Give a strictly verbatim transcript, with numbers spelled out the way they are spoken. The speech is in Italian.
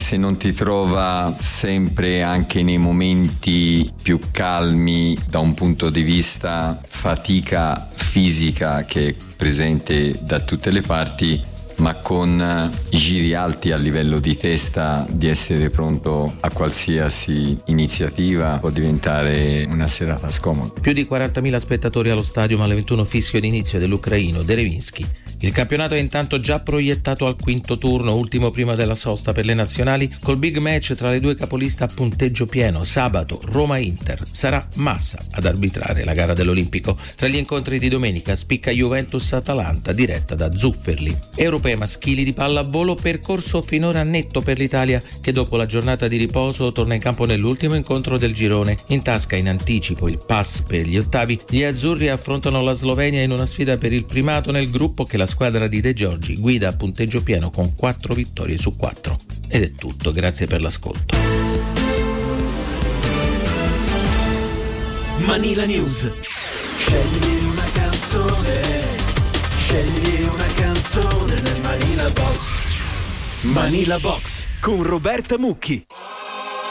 se non ti trova sempre, anche nei momenti più calmi da un punto di vista fatica fisica che è presente da tutte le parti, ma con giri alti a livello di testa, di essere pronto a qualsiasi iniziativa, può diventare una serata scomoda. Più di quarantamila spettatori allo stadio alle ventuno, fischio d'inizio dell'ucraino Derevinsky. Il campionato è intanto già proiettato al quinto turno, ultimo prima della sosta per le nazionali, col big match tra le due capoliste a punteggio pieno. Sabato Roma-Inter, sarà Massa ad arbitrare la gara dell'Olimpico. Tra gli incontri di domenica spicca Juventus-Atalanta diretta da Zufferli. Europei maschili di pallavolo, percorso finora netto per l'Italia che dopo la giornata di riposo torna in campo nell'ultimo incontro del girone. In tasca in anticipo il pass per gli ottavi, gli azzurri affrontano la Slovenia in una sfida per il primato nel gruppo che la squadra di De Giorgi guida a punteggio pieno con quattro vittorie su quattro. Ed è tutto, grazie per l'ascolto. Manila News. Scegli una canzone, scegli una canzone nel Manila Box. Manila Box con Roberta Mucchi.